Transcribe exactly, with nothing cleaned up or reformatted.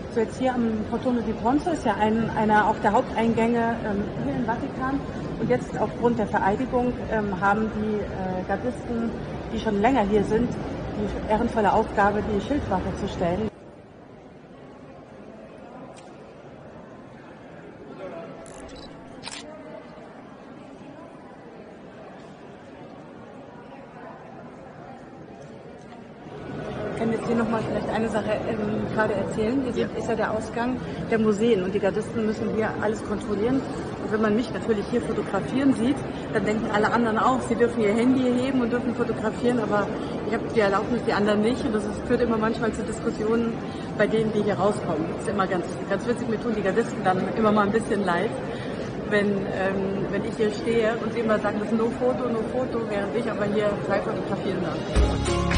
So, jetzt hier am Portone di Bronzo ist ja ein, einer auch der Haupteingänge ähm, hier im Vatikan. Und jetzt aufgrund der Vereidigung ähm, haben die äh, Gardisten, die schon länger hier sind, die ehrenvolle Aufgabe, die Schildwache zu stellen. Ich kann jetzt hier nochmal vielleicht eine Sache ähm, gerade erzählen. Hier ja. ist ja der Ausgang der Museen und die Gardisten müssen hier alles kontrollieren. Und wenn man mich natürlich hier fotografieren sieht, dann denken alle anderen auch, sie dürfen ihr Handy heben und dürfen fotografieren, aber ich habe die Erlaubnis, die anderen nicht. Und das ist, führt immer manchmal zu Diskussionen bei denen, die hier rauskommen. Das ist immer ganz, ganz witzig, mir tun die Gardisten dann immer mal ein bisschen leid, wenn, ähm, wenn ich hier stehe und sie immer sagen, das ist nur Foto, nur Foto, während ich aber hier frei fotografieren darf.